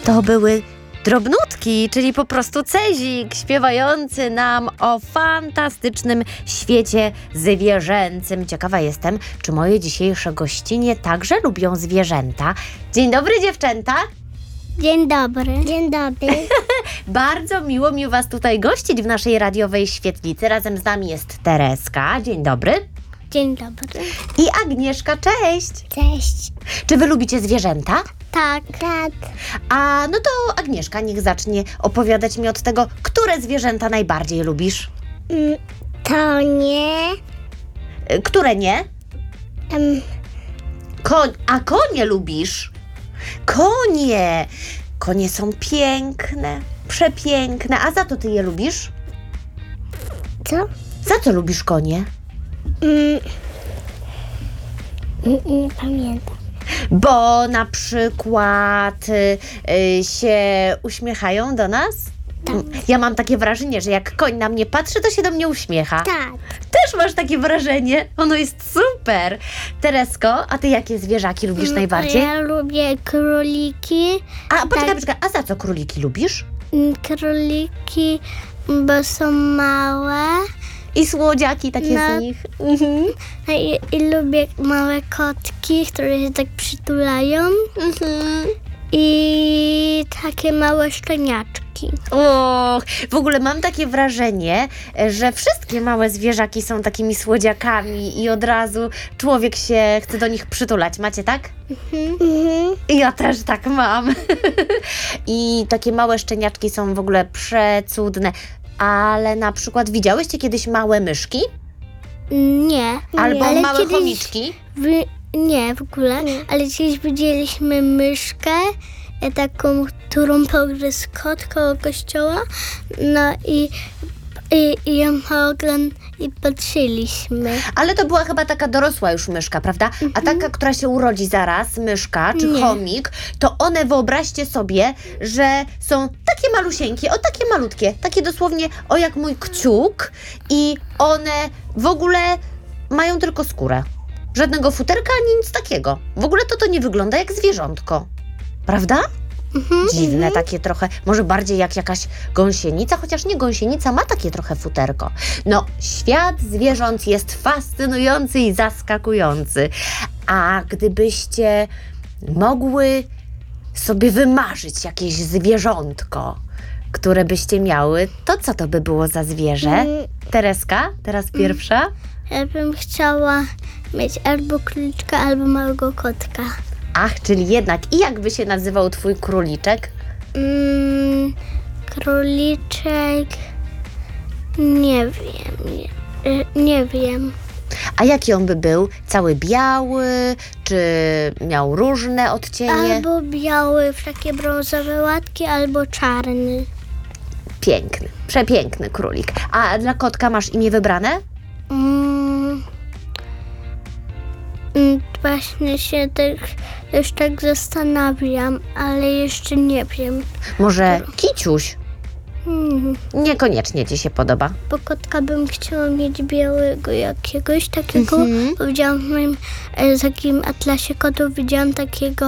To były drobnutki, czyli po prostu Cezik, śpiewający nam o fantastycznym świecie zwierzęcym. Ciekawa jestem, czy moje dzisiejsze gościnie także lubią zwierzęta. Dzień dobry, dziewczęta! Dzień dobry. Dzień dobry. Bardzo miło mi Was tutaj gościć w naszej radiowej świetlicy. Razem z nami jest Tereska. Dzień dobry. Dzień dobry. I Agnieszka, cześć! Cześć. Czy Wy lubicie zwierzęta? Tak. Tak. A no to Agnieszka niech zacznie opowiadać mi od tego, które zwierzęta najbardziej lubisz. To nie. Które nie? A konie lubisz? Konie! Konie są piękne, przepiękne. A za to ty je lubisz? Co? Za co lubisz konie? Nie pamiętam. Bo na przykład się uśmiechają do nas? Tak. Ja mam takie wrażenie, że jak koń na mnie patrzy, to się do mnie uśmiecha. Tak. Też masz takie wrażenie? Ono jest super. Teresko, a ty jakie zwierzaki lubisz najbardziej? Ja lubię króliki. A poczekaj, a za co króliki lubisz? Króliki, bo są małe. I słodziaki takie z nich. I lubię małe kotki, które się tak przytulają. I takie małe szczeniaczki. Och, w ogóle mam takie wrażenie, że wszystkie małe zwierzaki są takimi słodziakami i od razu człowiek się chce do nich przytulać. Macie tak? Ja też tak mam. I takie małe szczeniaczki są w ogóle przecudne. Ale na przykład widziałyście kiedyś małe myszki? Nie. Albo ale małe kiedyś chomiczki? Nie, w ogóle. Ale kiedyś widzieliśmy myszkę, taką, którą pogryzł kot koło kościoła. No i ją i patrzyliśmy. Ale to była chyba taka dorosła już myszka, prawda? A taka, która się urodzi zaraz, myszka czy chomik, to one, wyobraźcie sobie, że są takie malusieńkie, o takie malutkie, takie dosłownie o jak mój kciuk i one w ogóle mają tylko skórę. Żadnego futerka, ani nic takiego. W ogóle to nie wygląda jak zwierzątko. Prawda? Dziwne takie trochę, może bardziej jak jakaś gąsienica, chociaż nie, gąsienica ma takie trochę futerko. No, świat zwierząt jest fascynujący i zaskakujący. A gdybyście mogły sobie wymarzyć jakieś zwierzątko, które byście miały, to co to by było za zwierzę? Tereska, teraz pierwsza. Ja bym chciała mieć albo króliczka, albo małego kotka. Ach, czyli jednak. I jak by się nazywał twój króliczek? Króliczek... Nie wiem. Nie wiem. A jaki on by był? Cały biały? Czy miał różne odcienie? Albo biały, w takie brązowe łatki, albo czarny. Piękny, przepiękny królik. A dla kotka masz imię wybrane? Właśnie się już tak zastanawiam, ale jeszcze nie wiem. Może Kiciuś? Niekoniecznie ci się podoba. Bo kotka bym chciała mieć białego jakiegoś takiego. Widziałam w moim takim atlasie kotów, widziałam takiego